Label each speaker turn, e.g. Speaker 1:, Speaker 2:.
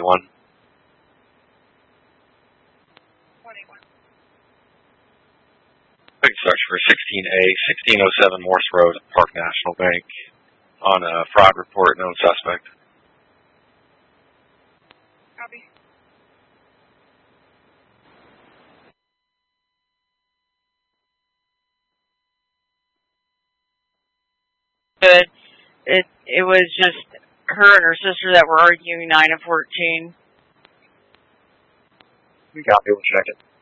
Speaker 1: 21.
Speaker 2: 21.
Speaker 1: Big search for 16A, 1607 Morse Road, Park National Bank. On a fraud report, known suspect.
Speaker 2: Copy.
Speaker 3: Good. It was just her and her sister that were arguing 9 and 14.
Speaker 4: Copy, we'll check it.